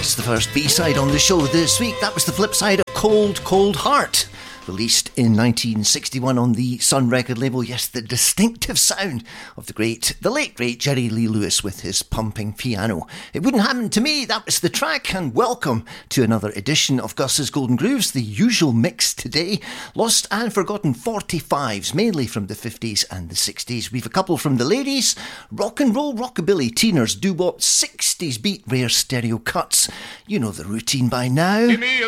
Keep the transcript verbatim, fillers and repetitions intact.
It's the first B-side on the show this week. That was the flip side of Cold, Cold Heart, released in nineteen sixty-one on the Sun record label. Yes, the distinctive sound of the great, the late great Jerry Lee Lewis with his pumping piano. It Wouldn't Happen to Me, that was the track, and welcome to another edition of Gus's Golden Grooves, the usual mix today. Lost and forgotten forty-fives, mainly from the fifties and the sixties. We've a couple from the ladies, rock and roll, rockabilly, teeners, doo-wop, sixties beat, rare stereo cuts. You know the routine by now. Give me a